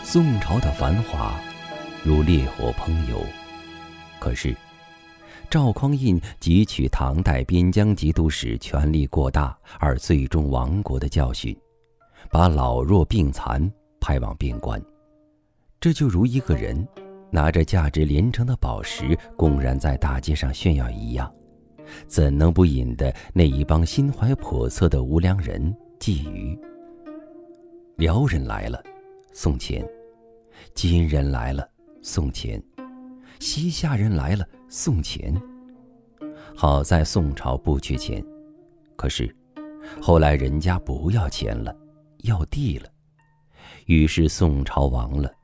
宋朝的繁华如烈火烹油，可是赵匡胤汲取唐代边疆节度使权力过大而最终亡国的教训，把老弱病残派往边关。这就如一个人拿着价值连城的宝石公然在大街上炫耀一样，怎能不引得那一帮心怀叵测的无良人觊觎？辽人来了，送钱；金人来了，送钱；西夏人来了，送钱。好在宋朝不缺钱，可是后来人家不要钱了，要地了，于是宋朝亡了，